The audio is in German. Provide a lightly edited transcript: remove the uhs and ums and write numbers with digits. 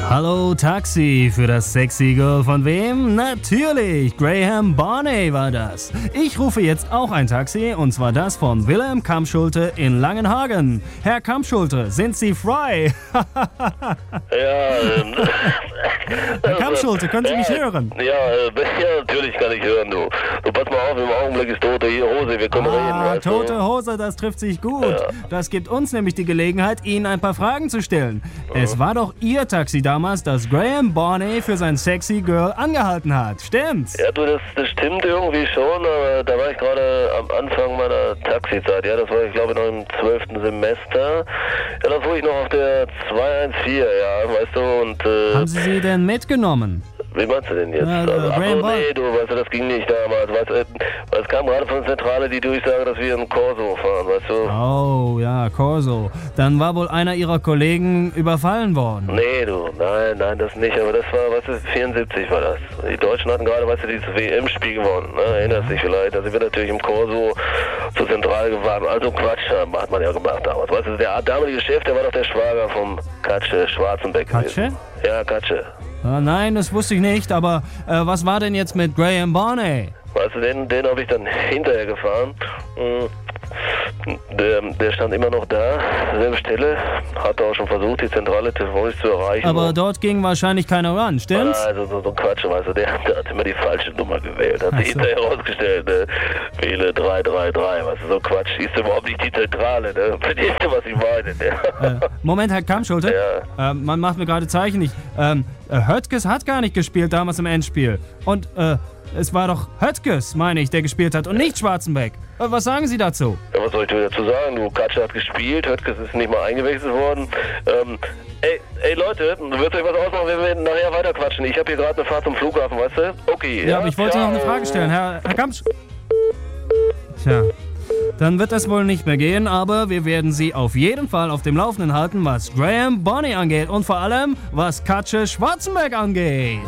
Hallo Taxi, für das sexy Girl von wem? Natürlich, Graham Barney war das. Ich rufe jetzt auch ein Taxi, und zwar das von Wilhelm Kampschulte in Langenhagen. Herr Kampschulte, sind Sie frei? Herr Kampschulte, können Sie mich hören? Ja, natürlich kann ich hören, du. Du, pass mal auf, im Augenblick ist tote Hose, wir können reden, weißt du? Tote Hose, das trifft sich gut. Ja. Das gibt uns nämlich die Gelegenheit, Ihnen ein paar Fragen zu stellen. Es war doch Ihr Taxi damals, das Graham Barney für sein sexy Girl angehalten hat. Stimmt's? Ja, du, das stimmt irgendwie schon, aber da war ich gerade am Anfang meiner Taxizeit. Ja, das war ich glaube noch im 12. Semester. Ja, da fuhr ich noch auf der 214, ja, weißt du, und haben Sie sie denn mitgenommen? Wie meinst du denn jetzt? Nee, du, weißt du, das ging nicht damals. Weißt du, es kam gerade von der Zentrale die Durchsage, dass wir in Corso fahren, weißt du? Oh, ja, Corso. Dann war wohl einer Ihrer Kollegen überfallen worden. Nee, du, nein, das nicht. Aber das war, weißt du, 74 war das. Die Deutschen hatten gerade, weißt du, dieses WM-Spiel gewonnen, ne? Erinnerst dich vielleicht? Da sind wir natürlich im Corso zur Zentrale gefahren. Also Quatsch, hat man ja gemacht damals. Weißt du, der damalige Chef, der war doch der Schwager vom Katsche Schwarzenbeck gewesen. Katsche? Ja, Katsche. Nein, das wusste ich nicht, aber was war denn jetzt mit Graham Barney? Weißt du, den habe ich dann hinterher gefahren. Der stand immer noch da, selbe Stelle, hatte auch schon versucht, die Zentrale telefonisch zu erreichen. Aber dort ging wahrscheinlich keiner ran, stimmt's? Also so ein Quatsch, weißt du, der hat immer die falsche Nummer gewählt, hat sich hinterher herausgestellt, ne? Wähle 333, weißt du, so Quatsch, ist überhaupt nicht die Zentrale, ne? Verstehst du, was ich meine, ne? Moment, Herr Kampschulte, ja. Man macht mir gerade Zeichen. Höttges hat gar nicht gespielt damals im Endspiel. Und, es war doch Höttges, meine ich, der gespielt hat und nicht Schwarzenbeck. Was sagen Sie dazu? Ja, was soll ich dazu sagen? Du, Katsche hat gespielt, Höttges ist nicht mal eingewechselt worden. Ey Leute, wird euch was ausmachen, wenn wir nachher weiter quatschen? Ich habe hier gerade eine Fahrt zum Flughafen, weißt du? Okay. Ja, aber ich wollte noch eine Frage stellen, Herr Kampschulte. Tja. Dann wird das wohl nicht mehr gehen, aber wir werden Sie auf jeden Fall auf dem Laufenden halten, was Graham Barney angeht und vor allem, was Katsche Schwarzenbeck angeht.